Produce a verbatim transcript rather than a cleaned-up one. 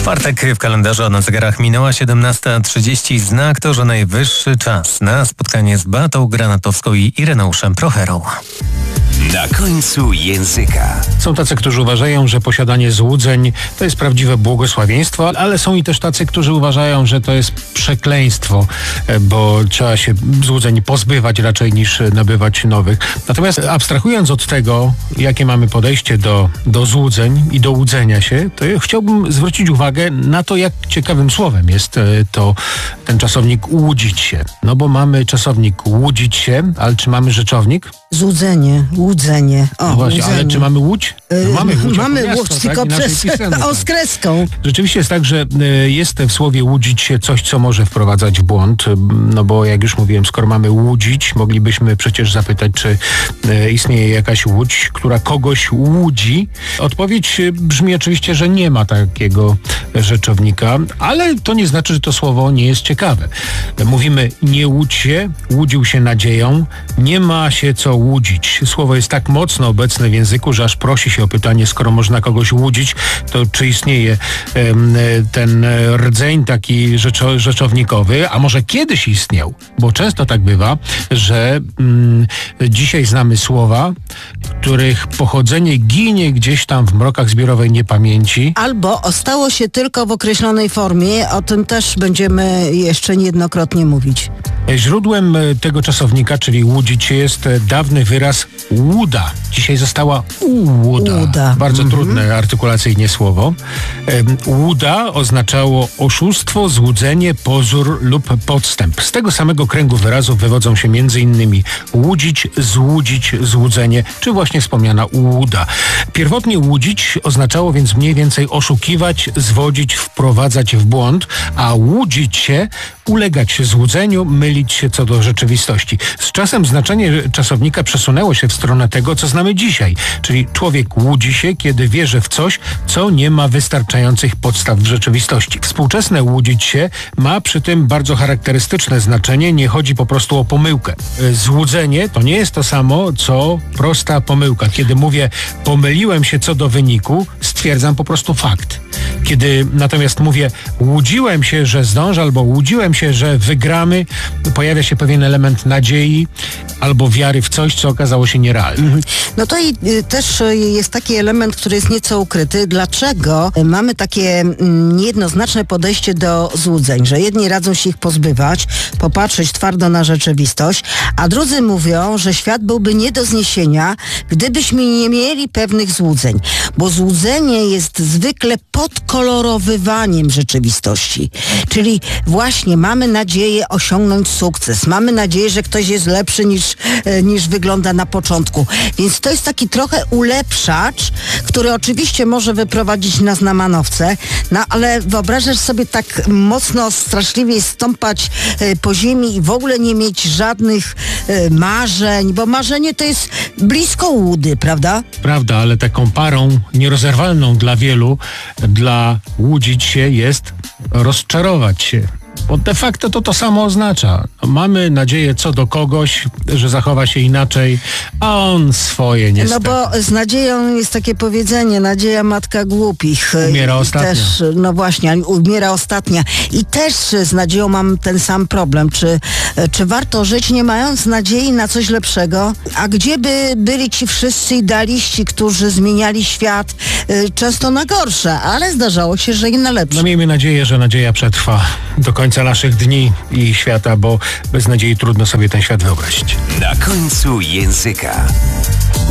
Czwartek w kalendarzu, a na zegarach minęła siedemnasta trzydzieści. Znak to, że najwyższy czas na spotkanie z Beatą Granatowską i Ireneuszem Procherą. Na końcu języka. Są tacy, którzy uważają, że posiadanie złudzeń to jest prawdziwe błogosławieństwo, ale są i też tacy, którzy uważają, że to jest przekleństwo, bo trzeba się złudzeń pozbywać raczej niż nabywać nowych. Natomiast abstrahując od tego, jakie mamy podejście do, do złudzeń i do łudzenia się, to ja chciałbym zwrócić uwagę na to, jak ciekawym słowem jest to ten czasownik łudzić się. No bo mamy czasownik łudzić się, ale czy mamy rzeczownik? Złudzenie, łudzenie. O, no właśnie, łudzenie. ale czy mamy łódź? No mamy łódź, mamy miasto, łódź, tak? tylko Inaczej przez pisane, o, tak. z kreską. Rzeczywiście jest tak, że jest w słowie łudzić się coś, co może wprowadzać w błąd, no bo jak już mówiłem, skoro mamy łudzić, moglibyśmy przecież zapytać, czy istnieje jakaś łódź, która kogoś łudzi. Odpowiedź brzmi oczywiście, że nie ma takiego rzeczownika, ale to nie znaczy, że to słowo nie jest ciekawe. Mówimy nie łudź się, łudził się nadzieją, nie ma się co łudzić. Słowo jest tak mocno obecne w języku, że aż prosi się o pytanie, skoro można kogoś łudzić, to czy istnieje um, ten rdzeń taki rzeczo, rzeczownikowy, a może kiedyś istniał, bo często tak bywa, że um, dzisiaj znamy słowa, których pochodzenie ginie gdzieś tam w mrokach zbiorowej niepamięci. Albo ostało się tylko w określonej formie, o tym też będziemy jeszcze niejednokrotnie mówić. Źródłem tego czasownika, czyli łudzić się, jest dawny wyraz łuda. Dzisiaj została ułuda. Łuda. Bardzo mhm. trudne artykulacyjnie słowo. Łuda oznaczało oszustwo, złudzenie, pozór lub podstęp. Z tego samego kręgu wyrazów wywodzą się między innymi łudzić, złudzić, złudzenie, czy właśnie wspomniana ułuda. Pierwotnie łudzić oznaczało więc mniej więcej oszukiwać, zwodzić, wprowadzać w błąd, a łudzić się, ulegać złudzeniu, mylić się co do rzeczywistości. Z czasem znaczenie czasownika przesunęło się w stronę tego, co znamy dzisiaj, czyli człowiek łudzi się, kiedy wierzy w coś, co nie ma wystarczających podstaw w rzeczywistości. Współczesne łudzić się ma przy tym bardzo charakterystyczne znaczenie, nie chodzi po prostu o pomyłkę. Złudzenie to nie jest to samo, co prosta pomyłka. Kiedy mówię pomyliłem się co do wyniku, stwierdzam po prostu fakt. Kiedy natomiast mówię łudziłem się, że zdążę, albo łudziłem się, że wygramy, pojawia się pewien element nadziei albo wiary w coś, co okazało się nierealne. No to i y, też jest taki element, który jest nieco ukryty. Dlaczego mamy takie mm, niejednoznaczne podejście do złudzeń, że jedni radzą się ich pozbywać, popatrzeć twardo na rzeczywistość, a drudzy mówią, że świat byłby nie do zniesienia, gdybyśmy nie mieli pewnych złudzeń. Bo złudzenie jest zwykle podkolorowywaniem rzeczywistości. Czyli właśnie mamy nadzieję osiągnąć sukces. Mamy nadzieję, że ktoś jest lepszy niż, e, niż wygląda na początku. Więc to jest taki trochę ulepszacz, który oczywiście może wyprowadzić nas na manowce, no ale wyobrażasz sobie tak mocno, straszliwie stąpać e, po ziemi i w ogóle nie mieć żadnych e, marzeń, bo marzenie to jest blisko łudy, prawda? Prawda, ale taką parą nierozerwalną dla wielu, dla łudzić się jest rozczarować się. Bo de facto to to samo oznacza. Mamy nadzieję co do kogoś, że zachowa się inaczej, a on swoje niestety. No bo z nadzieją jest takie powiedzenie, nadzieja matka głupich. Umiera I ostatnia. Też, no właśnie, umiera ostatnia. I też z nadzieją mam ten sam problem. Czy, czy warto żyć nie mając nadziei na coś lepszego? A gdzie by byli ci wszyscy idealiści, którzy zmieniali świat często na gorsze, ale zdarzało się, że i na lepsze. No miejmy nadzieję, że nadzieja przetrwa do końca naszych dni i świata, bo bez nadziei trudno sobie ten świat wyobrazić. Na końcu języka.